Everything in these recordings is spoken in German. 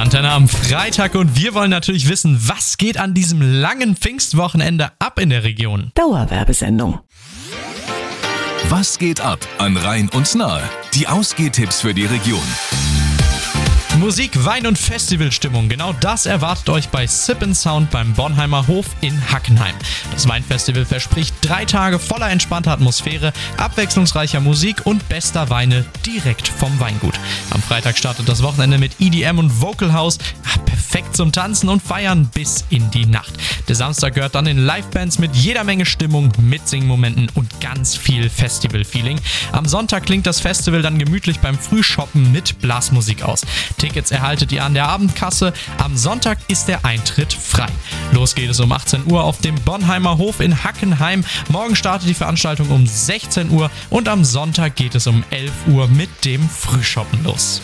Antenne am Freitag und wir wollen natürlich wissen, was geht an diesem langen Pfingstwochenende ab in der Region? Dauerwerbesendung. Was geht ab an Rhein und Nahe? Die Ausgehtipps für die Region. Musik, Wein und Festivalstimmung, genau das erwartet euch bei Sip & Sound beim Bornheimer Hof in Hackenheim. Das Weinfestival verspricht 3 Tage voller entspannter Atmosphäre, abwechslungsreicher Musik und bester Weine direkt vom Weingut. Am Freitag startet das Wochenende mit EDM und Vocal House, perfekt zum Tanzen und Feiern bis in die Nacht. Der Samstag gehört dann in Livebands mit jeder Menge Stimmung, Mitsingmomenten und ganz viel Festival-Feeling. Am Sonntag klingt das Festival dann gemütlich beim Frühshoppen mit Blasmusik aus. Tickets erhaltet ihr an der Abendkasse. Am Sonntag ist der Eintritt frei. Los geht es um 18 Uhr auf dem Bornheimer Hof in Hackenheim. Morgen startet die Veranstaltung um 16 Uhr und am Sonntag geht es um 11 Uhr mit dem Frühshoppen los.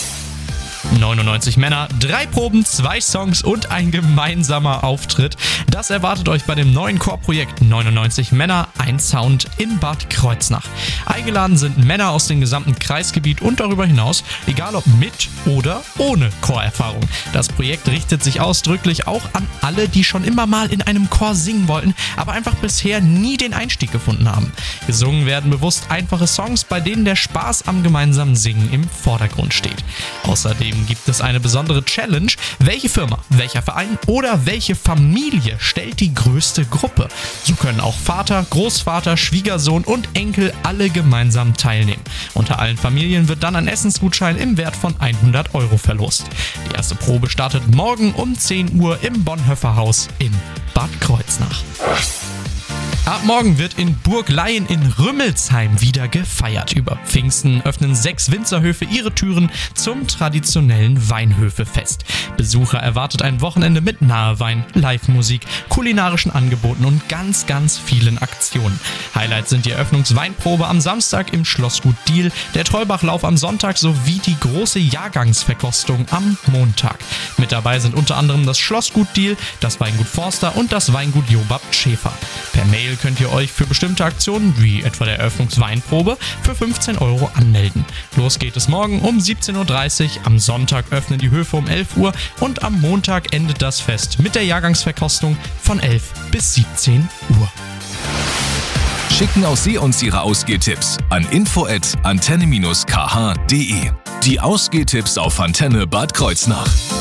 99 Männer, 3 Proben, 2 Songs und ein gemeinsamer Auftritt. Das erwartet euch bei dem neuen Chorprojekt 99 Männer, ein Sound in Bad Kreuznach. Eingeladen sind Männer aus dem gesamten Kreisgebiet und darüber hinaus, egal ob mit oder ohne Chorerfahrung. Das Projekt richtet sich ausdrücklich auch an alle, die schon immer mal in einem Chor singen wollten, aber einfach bisher nie den Einstieg gefunden haben. Gesungen werden bewusst einfache Songs, bei denen der Spaß am gemeinsamen Singen im Vordergrund steht. Außerdem gibt es eine besondere Challenge. Welche Firma, welcher Verein oder welche Familie stellt die größte Gruppe? So können auch Vater, Großvater, Schwiegersohn und Enkel alle gemeinsam teilnehmen. Unter allen Familien wird dann ein Essensgutschein im Wert von 100 € verlost. Die erste Probe startet morgen um 10 Uhr im Bonhoeffer-Haus in Bad Kreuznach. Ab morgen wird in Burg Laien in Rümmelsheim wieder gefeiert. Über Pfingsten öffnen 6 Winzerhöfe ihre Türen zum traditionellen Weinhöfefest. Besucher erwartet ein Wochenende mit Nahewein, Live-Musik, kulinarischen Angeboten und ganz vielen Aktionen. Highlights sind die Eröffnungsweinprobe am Samstag im Schlossgut Diehl, der Trollbachlauf am Sonntag sowie die große Jahrgangsverkostung am Montag. Mit dabei sind unter anderem das Schlossgut Diehl, das Weingut Forster und das Weingut Jobab Schäfer. Per Mail könnt ihr euch für bestimmte Aktionen, wie etwa der Eröffnungsweinprobe, für 15 € anmelden. Los geht es morgen um 17:30 Uhr, am Sonntag öffnen die Höfe um 11 Uhr und am Montag endet das Fest mit der Jahrgangsverkostung von 11 bis 17 Uhr. Schicken auch Sie uns Ihre Ausgehtipps an info@antenne-kh.de. Die Ausgehtipps auf Antenne Bad Kreuznach.